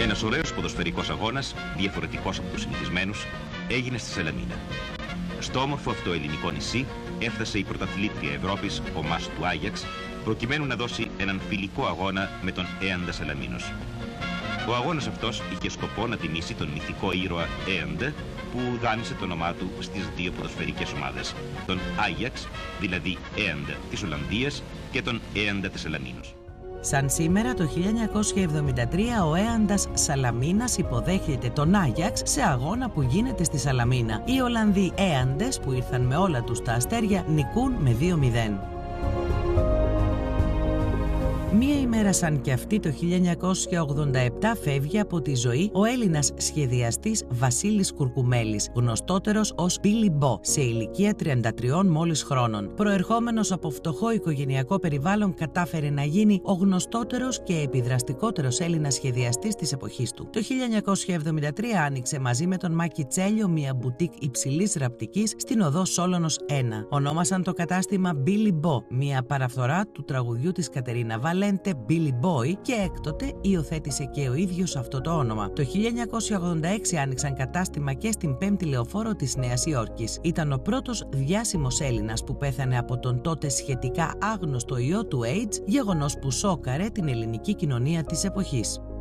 Ένας ωραίος ποδοσφαιρικός αγώνας, διαφορετικός από τους συνηθισμένους, έγινε στη Σαλαμίνα. Στο όμορφο αυτό ελληνικό νησί έφτασε η πρωταθλήτρια Ευρώπης, ο ΜΑΣ του Άγιαξ, προκειμένου να δώσει έναν φιλικό αγώνα με τον Έαντα Σαλαμίνος. Ο αγώνας αυτός είχε σκοπό να τιμήσει τον μυθικό ήρωα Έαντα, που δάνεισε το όνομά του στις δύο ποδοσφαιρικές ομάδες, τον Άγιαξ, δηλαδή Έαντα της Ολλανδίας, και τον Έαντα της Σαλαμίνος. Σαν σήμερα το 1973 ο Έαντας Σαλαμίνας υποδέχεται τον Άγιαξ σε αγώνα που γίνεται στη Σαλαμίνα. Οι Ολλανδοί Έαντες που ήρθαν με όλα τους τα αστέρια νικούν με 2-0. Μία ημέρα σαν και αυτή το 1987 φεύγει από τη ζωή ο Έλληνας σχεδιαστής Βασίλης Κουρκουμέλης, γνωστότερος ως Billy Bo, σε ηλικία 33 μόλις χρόνων. Προερχόμενος από φτωχό οικογενειακό περιβάλλον, κατάφερε να γίνει ο γνωστότερος και επιδραστικότερος Έλληνας σχεδιαστής της εποχής του. Το 1973 άνοιξε μαζί με τον Μάκη Τσέλιο μία μπουτίκ υψηλής ραπτικής στην οδό Σόλωνος 1. Ονόμασαν το κατάστημα Billy Bo, μία παραφθορά του τραγουδιού της Κατερίνα Βαλέντε Billy Boy, και έκτοτε υιοθέτησε και ο ίδιος αυτό το όνομα. Το 1986 άνοιξαν κατάστημα και στην 5η Λεωφόρο της Νέας Υόρκης. Ήταν ο πρώτος διάσημος Έλληνας που πέθανε από τον τότε σχετικά άγνωστο ιό του AIDS, γεγονός που σόκαρε την ελληνική κοινωνία της εποχής.